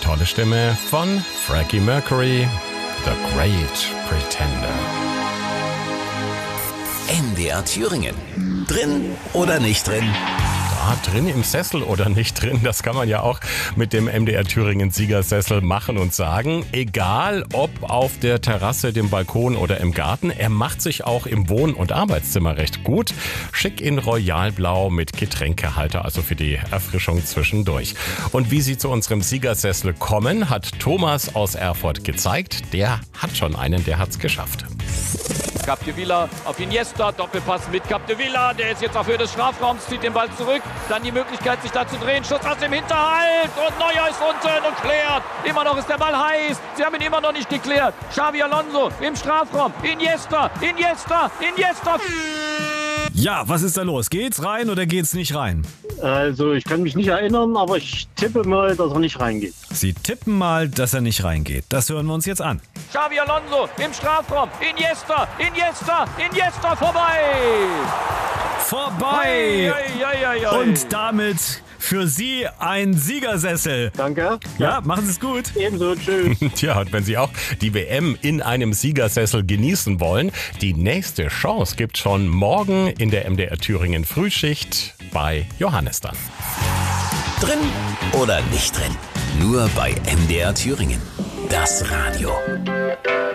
tolle Stimme von Freddie Mercury, The Great Pretender. MDR Thüringen. Drin oder nicht drin? Drin im Sessel oder nicht drin, das kann man ja auch mit dem MDR Thüringen Siegersessel machen und sagen. Egal ob auf der Terrasse, dem Balkon oder im Garten, er macht sich auch im Wohn- und Arbeitszimmer recht gut. Schick in Royalblau mit Getränkehalter, also für die Erfrischung zwischendurch. Und wie Sie zu unserem Siegersessel kommen, hat Thomas aus Erfurt gezeigt. Der hat schon einen, der hat's geschafft. Capdevila auf Iniesta, Doppelpass mit Capdevila, der ist jetzt auf Höhe des Strafraums, zieht den Ball zurück, dann die Möglichkeit sich da zu drehen, Schuss aus dem Hinterhalt und Neuer ist unten und klärt, immer noch ist der Ball heiß, sie haben ihn immer noch nicht geklärt, Xabi Alonso im Strafraum, Iniesta. Ja, was ist da los? Geht's rein oder geht's nicht rein? Also ich kann mich nicht erinnern, aber ich tippe mal, dass er nicht reingeht. Sie tippen mal, dass er nicht reingeht. Das hören wir uns jetzt an. Xabi Alonso im Strafraum, Iniesta, vorbei! Vorbei! Und damit für Sie ein Siegersessel. Danke. Ja, machen Sie es gut. Ebenso, tschüss. Tja, und wenn Sie auch die WM in einem Siegersessel genießen wollen, die nächste Chance gibt schon morgen in der MDR Thüringen Frühschicht bei Johannes dann. Drin oder nicht drin? Nur bei MDR Thüringen. Das Radio.